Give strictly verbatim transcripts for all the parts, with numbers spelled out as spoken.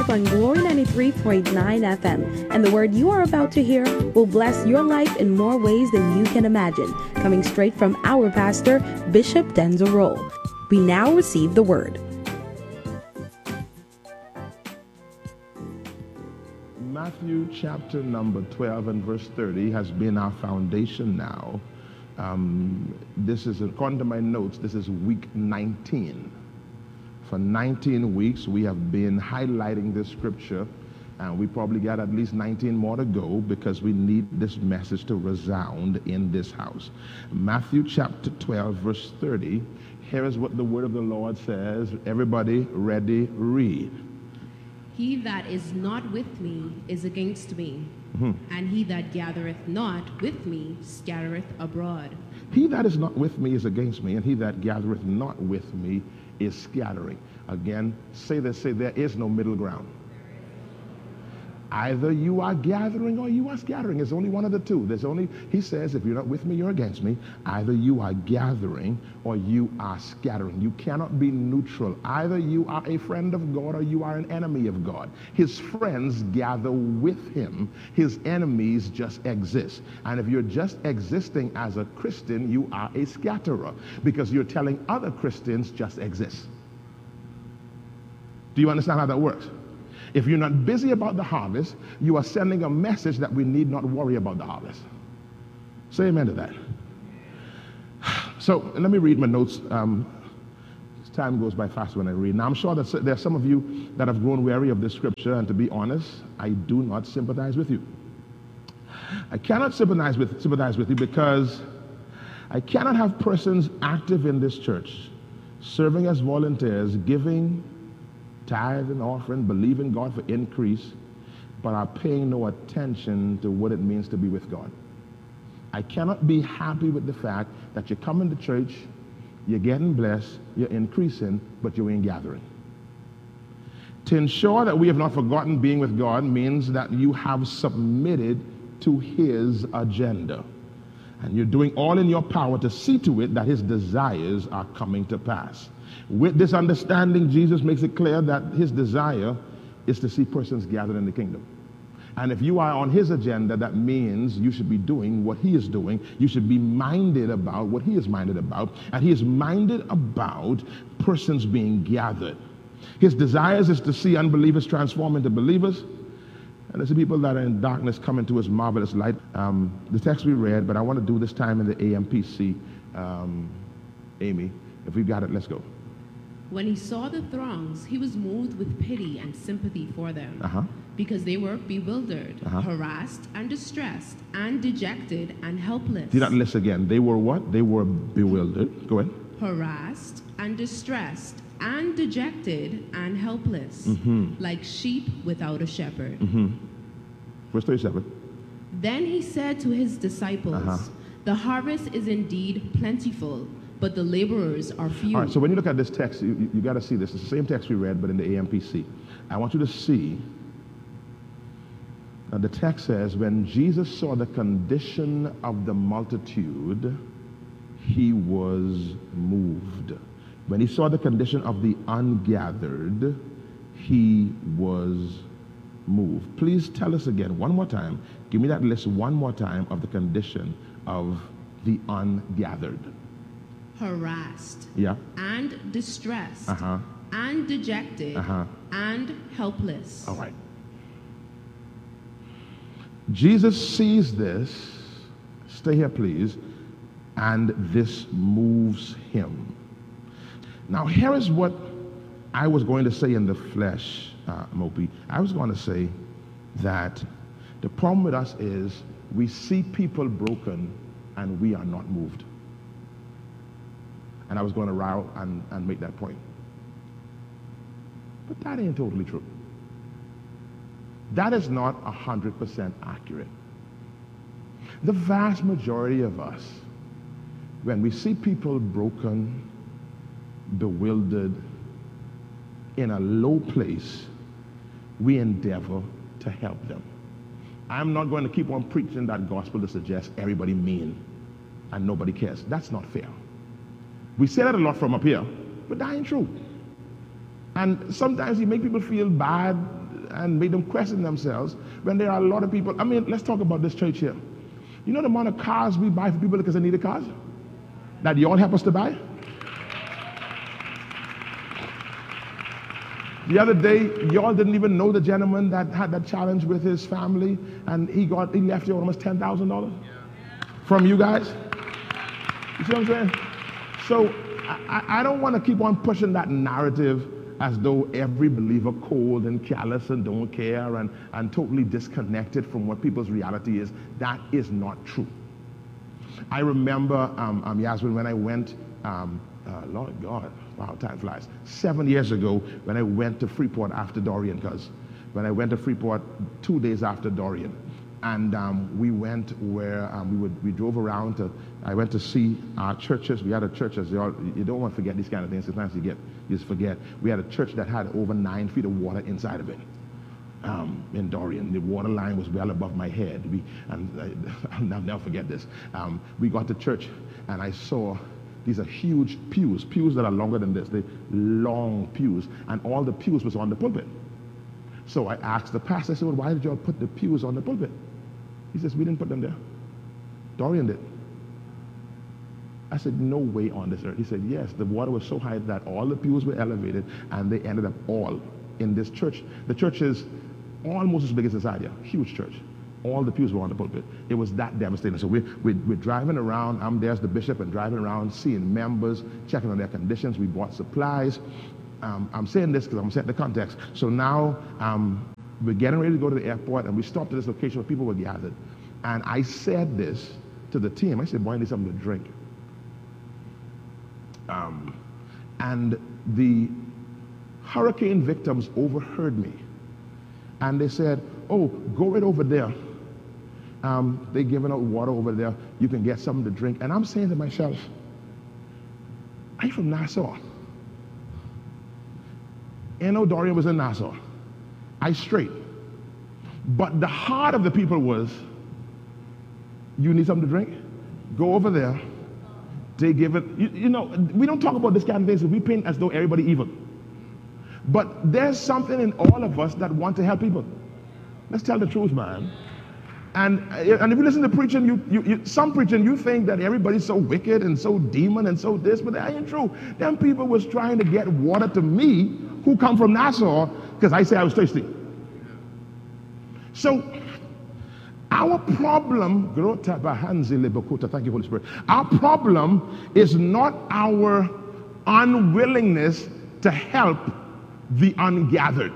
on Glory ninety-three point nine F M, and the word you are about to hear will bless your life in more ways than you can imagine. Coming straight from our pastor, Bishop Denzel Rolle. We now receive the word. Matthew chapter number twelve and verse thirty has been our foundation now. Um, this is, according to my notes, this is week nineteen. For nineteen weeks, we have been highlighting this scripture, and we probably got at least nineteen more to go because we need this message to resound in this house. Matthew chapter twelve, verse thirty. Here is what the word of the Lord says. Everybody ready, read. He that is not with me is against me, mm-hmm. and he that gathereth not with me scattereth abroad. He that is not with me is against me, and he that gathereth not with me is scattering. Again, say this, say there is no middle ground. Either you are gathering or you are scattering. It's only one of the two. There's only, he says, if you're not with me, you're against me. Either you are gathering or you are scattering. You cannot be neutral. Either you are a friend of God or you are an enemy of God. His friends gather with him. His enemies just exist. And if you're just existing as a Christian, you are a scatterer because you're telling other Christians just exist. Do you understand how that works? If you're not busy about the harvest, you are sending a message that we need not worry about the harvest. Say amen to that. So let me read my notes. Um, time goes by fast when I read. Now I'm sure that there are some of you that have grown weary of this scripture, and to be honest, I do not sympathize with you. I cannot sympathize with, sympathize with you because I cannot have persons active in this church, serving as volunteers, giving tithe and offering, believing God for increase, but are paying no attention to what it means to be with God. I cannot be happy with the fact that you're coming to church, you're getting blessed, you're increasing, but you ain't gathering. To ensure that we have not forgotten being with God means that you have submitted to his agenda. And you're doing all in your power to see to it that his desires are coming to pass. With this understanding, Jesus makes it clear that his desire is to see persons gathered in the kingdom. And if you are on his agenda, that means you should be doing what he is doing. You should be minded about what he is minded about. And he is minded about persons being gathered. His desires is to see unbelievers transform into believers. And there's the people that are in darkness come into his marvelous light. Um, the text we read, but I want to do this time in the A M P C. Um, Amy, if we've got it, let's go. When he saw the throngs, he was moved with pity and sympathy for them, uh-huh. because they were bewildered, uh-huh. harassed, and distressed, and dejected, and helpless. Did not listen again. They were what? They were bewildered. Go ahead. Harassed, and distressed, and dejected, and helpless, mm-hmm. like sheep without a shepherd. Mm-hmm. Verse thirty-seven. Then he said to his disciples, uh-huh. the harvest is indeed plentiful, but the laborers are few. All right, so when you look at this text, you, you, you got to see this. It's the same text we read, but in the A M P C. I want you to see that the text says, when Jesus saw the condition of the multitude, he was moved. When he saw the condition of the ungathered, he was moved. Please tell us again, one more time. Give me that list one more time of the condition of the ungathered. Harassed, yeah, and distressed, uh-huh. and dejected, uh-huh. and helpless. All right. Jesus sees this, stay here please, and this moves him. Now here is what I was going to say in the flesh, uh, Mopi. I was going to say that the problem with us is we see people broken and we are not moved. And I was going to row and, and make that point. But that ain't totally true. That is not one hundred percent accurate. The vast majority of us, when we see people broken, bewildered, in a low place, we endeavor to help them. I'm not going to keep on preaching that gospel to suggest everybody mean and nobody cares. That's not fair. We say that a lot from up here, but that ain't true. And sometimes you make people feel bad and made them question themselves when there are a lot of people. I mean, let's talk about this church here. You know the amount of cars we buy for people because they need a car? That you all help us to buy? The other day, y'all didn't even know the gentleman that had that challenge with his family, and he got he left you almost ten thousand dollars from you guys. You see what I'm saying? So I, I don't want to keep on pushing that narrative as though every believer cold and callous and don't care and, and totally disconnected from what people's reality is. That is not true. I remember, um, um, Yasmin, when I went, um, uh, Lord God, wow, time flies. Seven years ago, when I went to Freeport after Dorian, because when I went to Freeport two days after Dorian, and um, we went where um, we would we drove around to. I went to see our churches. We had a church, as you, all, you don't want to forget these kind of things. Sometimes you get you just forget. We had a church that had over nine feet of water inside of it. Um, in Dorian, the water line was well above my head. We and I, I'll never forget this. Um, we got to church, and I saw these are huge pews, pews that are longer than this. They long pews, and all the pews was on the pulpit. So I asked the pastor. I said, "Well, why did y'all put the pews on the pulpit?" He says, "We didn't put them there. Dorian did." I said, "No way on this earth." He said, "Yes, the water was so high that all the pews were elevated, and they ended up all in this church. The church is almost as big as Isaiah, huge church. All the pews were on the pulpit. It was that devastating." So we're, we're, we're driving around. I'm there as the bishop and driving around, seeing members, checking on their conditions. We bought supplies. Um, I'm saying this because I'm setting the context. So now um, we're getting ready to go to the airport, and we stopped at this location where people were gathered. And I said this to the team. I said, "Boy, I need something to drink." Um, and the hurricane victims overheard me. And they said, "Oh, go right over there. Um, they're giving out water over there. You can get something to drink." And I'm saying to myself, "Are you from Nassau?" N O Dorian was in Nassau. I straight. But the heart of the people was, "You need something to drink? Go over there. They give it." You, you know, we don't talk about this kind of things. We paint as though everybody evil. But there's something in all of us that want to help people. Let's tell the truth, man. And, and if you listen to preaching, you, you, you, some preaching, you think that everybody's so wicked and so demon and so this, but that ain't true. Them people was trying to get water to me, who come from Nassau, because I say I was thirsty. So our problem, thank you, Holy Spirit. Our problem is not our unwillingness to help the ungathered.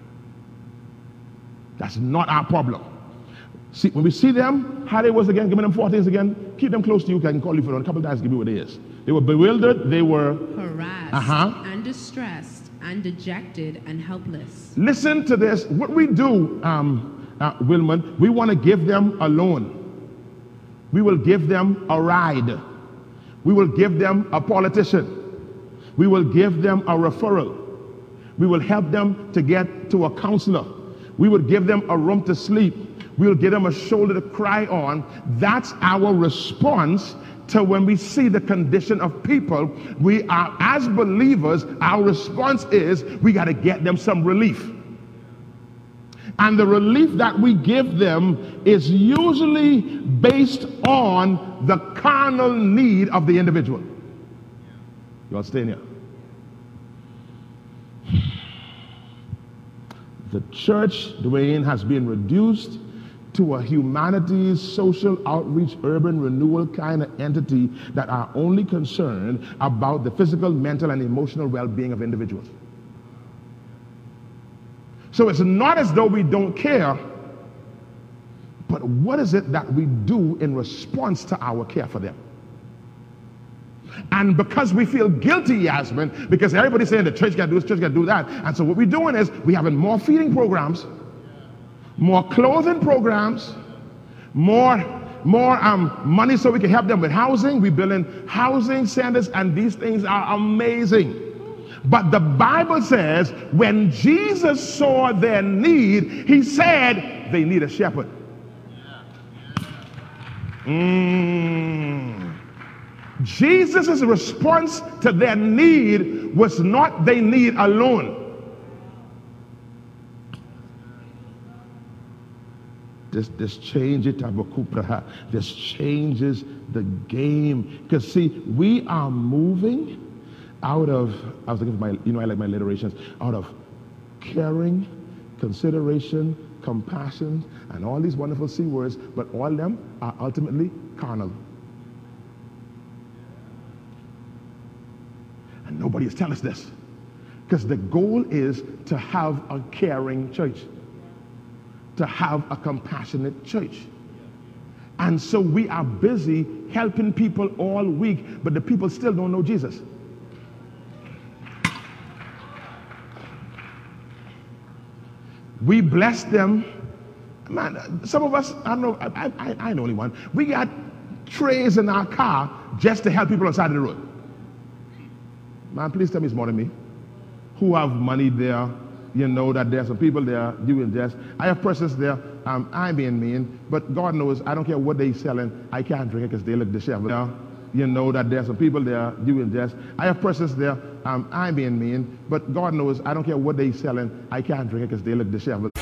That's not our problem. See, when we see them, how they was again, giving them four things again, keep them close to you. I can call you for a couple of times, give you what it is. They were bewildered, they were harassed uh-huh. and distressed and dejected and helpless. Listen to this. What we do, um, uh, Wilman, we want to give them a loan. We will give them a ride. We will give them a politician. We will give them a referral. We will help them to get to a counselor. We will give them a room to sleep. We'll give them a shoulder to cry on. That's our response to when we see the condition of people. We are, as believers, our response is we got to get them some relief. And the relief that we give them is usually based on the carnal need of the individual. You all staying here? The church, Dwayne, has been reduced to a humanities, social outreach, urban renewal kind of entity that are only concerned about the physical, mental, and emotional well-being of individuals. So it's not as though we don't care, but what is it that we do in response to our care for them? And because we feel guilty, Yasmin, because everybody's saying the church got to do this, church got to do that, and so what we're doing is we're having more feeding programs, more clothing programs, more more um, money so we can help them with housing. We're building housing centers, and these things are amazing. But the Bible says when Jesus saw their need, he said they need a shepherd. Mm. Jesus' response to their need was not they need alone. this, this changes this changes the game. Because see, we are moving out of, I was looking for my, you know, I like my alliterations, out of caring, consideration, compassion, and all these wonderful C words, but all of them are ultimately carnal. And nobody is telling us this. Because the goal is to have a caring church, to have a compassionate church. And so we are busy helping people all week, but the people still don't know Jesus. We bless them. Man, some of us, I don't know, I, I, I know only one. We got trays in our car just to help people on the side of the road. Man, please tell me it's more than me. Who have money there, you know that there's some people there doing just. I have persons there, um, I'm being mean, but God knows, I don't care what they're selling, I can't drink it because they look disheveled. You know that there's some people there doing just. I have persons there, um, I'm being mean, but God knows, I don't care what they're selling, I can't drink it because they look disheveled.